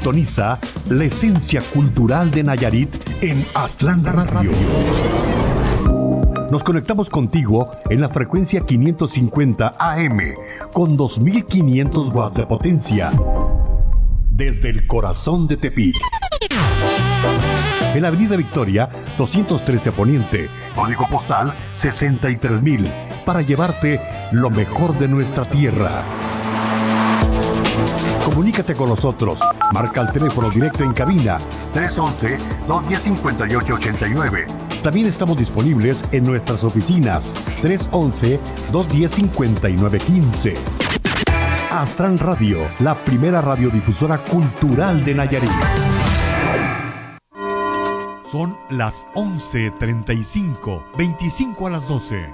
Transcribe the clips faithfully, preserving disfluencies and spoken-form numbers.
Sintoniza la esencia cultural de Nayarit en Aztlán Radio. Nos conectamos contigo en la frecuencia quinientos cincuenta A M con dos mil quinientos watts de potencia desde el corazón de Tepic. En la Avenida Victoria, doscientos trece Poniente, código postal sesenta y tres mil, para llevarte lo mejor de nuestra tierra. Comunícate con nosotros. Marca el teléfono directo en cabina tres once, dos diez, cincuenta y ocho ochenta y nueve. También estamos disponibles en nuestras oficinas tres once, dos diez, cincuenta y nueve quince. Aztlán Radio, la primera radiodifusora cultural de Nayarit. Son las once treinta y cinco, veinticinco a las doce.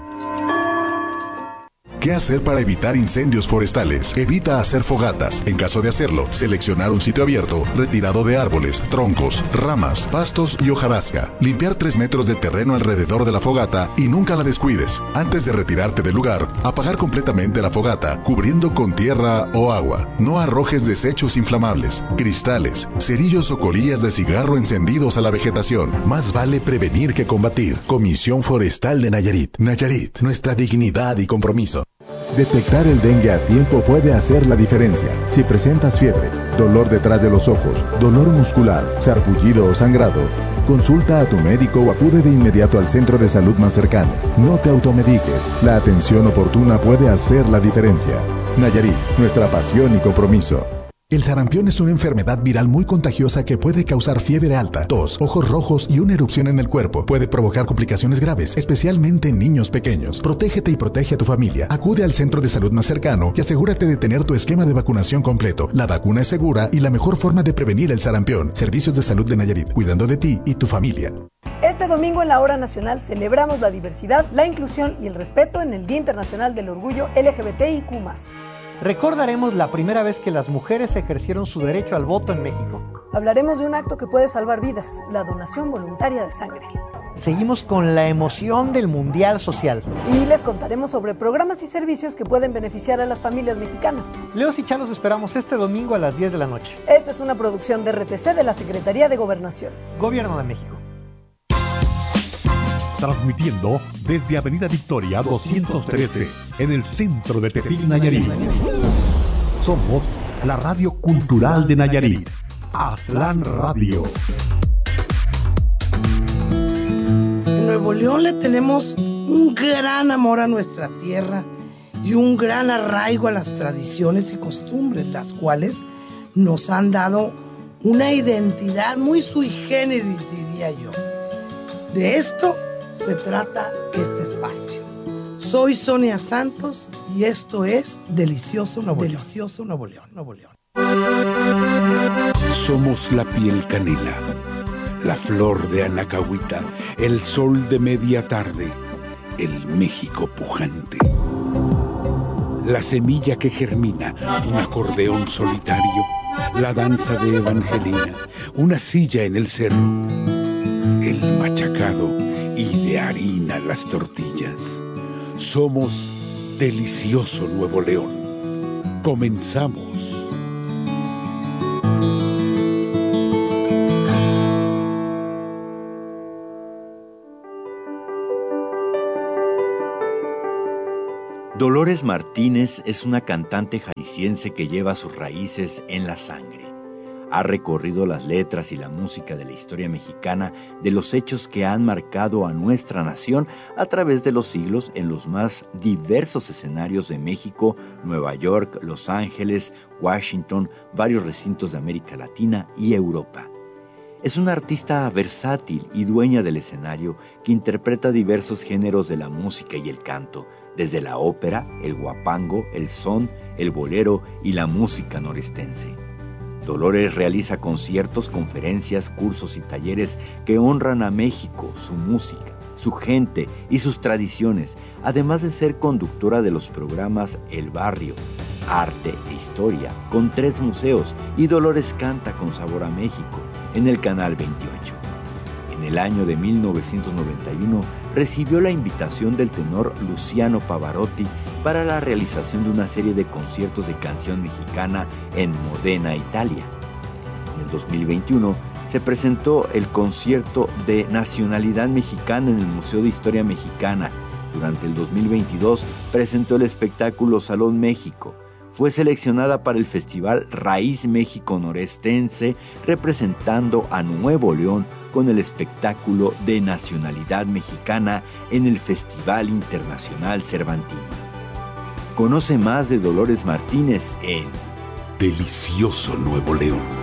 ¿Qué hacer para evitar incendios forestales? Evita hacer fogatas. En caso de hacerlo, seleccionar un sitio abierto, retirado de árboles, troncos, ramas, pastos y hojarasca. Limpiar tres metros de terreno alrededor de la fogata y nunca la descuides. Antes de retirarte del lugar, apagar completamente la fogata, cubriendo con tierra o agua. No arrojes desechos inflamables, cristales, cerillos o colillas de cigarro encendidos a la vegetación. Más vale prevenir que combatir. Comisión Forestal de Nayarit. Nayarit, nuestra dignidad y compromiso. Detectar el dengue a tiempo puede hacer la diferencia. Si presentas fiebre, dolor detrás de los ojos, dolor muscular, sarpullido o sangrado, consulta a tu médico o acude de inmediato al centro de salud más cercano. No te automediques. La atención oportuna puede hacer la diferencia. Nayarit, nuestra pasión y compromiso. El sarampión es una enfermedad viral muy contagiosa que puede causar fiebre alta, tos, ojos rojos y una erupción en el cuerpo. Puede provocar complicaciones graves, especialmente en niños pequeños. Protégete y protege a tu familia. Acude al centro de salud más cercano y asegúrate de tener tu esquema de vacunación completo. La vacuna es segura y la mejor forma de prevenir el sarampión. Servicios de Salud de Nayarit, cuidando de ti y tu familia. Este domingo en la Hora Nacional celebramos la diversidad, la inclusión y el respeto en el Día Internacional del Orgullo L G B T I Q más. Recordaremos la primera vez que las mujeres ejercieron su derecho al voto en México. Hablaremos de un acto que puede salvar vidas, la donación voluntaria de sangre. Seguimos con la emoción del Mundial Social. Y les contaremos sobre programas y servicios que pueden beneficiar a las familias mexicanas. Leos y Chá los esperamos este domingo a las diez de la noche. Esta es una producción de R T C de la Secretaría de Gobernación. Gobierno de México. Transmitiendo desde Avenida Victoria doscientos trece, en el centro de Tepic, Nayarit. Somos la radio cultural de Nayarit, Aztlán Radio. En Nuevo León le tenemos un gran amor a nuestra tierra y un gran arraigo a las tradiciones y costumbres, las cuales nos han dado una identidad muy sui generis, diría yo. De esto se trata este espacio. Soy Sonia Santos y esto es Delicioso Nuevo León. Delicioso Nuevo León, Nuevo León. Somos la piel canela, la flor de Anacahuita, el sol de media tarde, el México pujante. La semilla que germina, un acordeón solitario, la danza de Evangelina, una silla en el cerro, el machacado y de harina las tortillas. Somos Delicioso Nuevo León. Comenzamos. Dolores Martínez es una cantante jalisciense que lleva sus raíces en la sangre. Ha recorrido las letras y la música de la historia mexicana, de los hechos que han marcado a nuestra nación a través de los siglos en los más diversos escenarios de México, Nueva York, Los Ángeles, Washington, varios recintos de América Latina y Europa. Es una artista versátil y dueña del escenario que interpreta diversos géneros de la música y el canto, desde la ópera, el guapango, el son, el bolero y la música norestense. Dolores realiza conciertos, conferencias, cursos y talleres que honran a México, su música, su gente y sus tradiciones, además de ser conductora de los programas El Barrio, Arte e Historia, con tres museos, y Dolores canta con sabor a México, en el Canal veintiocho. En el año de mil novecientos noventa y uno recibió la invitación del tenor Luciano Pavarotti para la realización de una serie de conciertos de canción mexicana en Modena, Italia. En el dos mil veintiuno se presentó el concierto de nacionalidad mexicana en el Museo de Historia Mexicana. Durante el dos mil veintidós presentó el espectáculo Salón México. Fue seleccionada para el Festival Raíz México Norestense, representando a Nuevo León con el espectáculo de nacionalidad mexicana en el Festival Internacional Cervantino. Conoce más de Dolores Martínez en Delicioso Nuevo León.